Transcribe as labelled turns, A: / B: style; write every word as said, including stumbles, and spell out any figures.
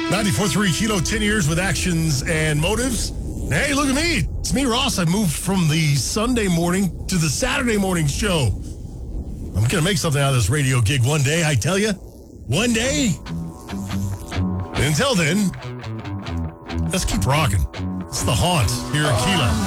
A: ninety-four point three Kilo, ten years with actions and motives. Hey, look at me. It's me, Ross. I moved from the Sunday morning to the Saturday morning show. I'm going to make something out of this radio gig one day, I tell you. One day. Until then, let's keep rocking. It's The Haunt here at Kilo.